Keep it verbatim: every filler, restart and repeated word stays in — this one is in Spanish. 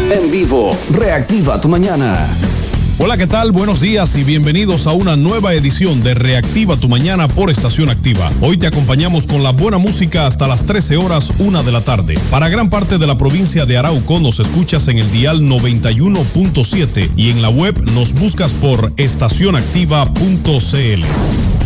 En vivo, reactiva tu mañana. Hola, ¿qué tal? Buenos días y bienvenidos a una nueva edición de Reactiva tu Mañana por Estación Activa. Hoy te acompañamos con la buena música hasta las trece horas, una de la tarde. Para gran parte de la provincia de Arauco nos escuchas en el dial noventa y uno punto siete y en la web nos buscas por estación activa punto c l.